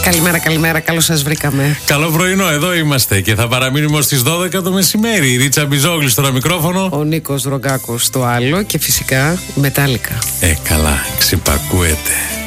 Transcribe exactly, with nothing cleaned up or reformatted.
Καλημέρα, καλημέρα, καλώς σας βρήκαμε. Καλό πρωινό, εδώ είμαστε και θα παραμείνουμε ως τις δώδεκα το μεσημέρι. Η Ρίτσα Μπιζόγλη στο ένα μικρόφωνο. Ο Νίκος Ρογκάκος στο άλλο και φυσικά Μετάλλικα. Ε, καλά, ξυπακούεται.